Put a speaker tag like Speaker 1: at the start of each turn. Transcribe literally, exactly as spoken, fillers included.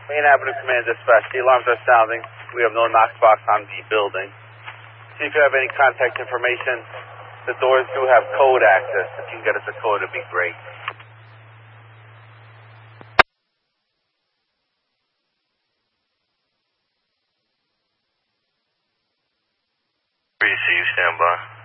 Speaker 1: Main Avenue Command Dispatch, the alarms are sounding. We have no knock box on the building. See if you have any contact information. The doors do have code access. If you can get us a code, it'd be great.
Speaker 2: three C, stand by.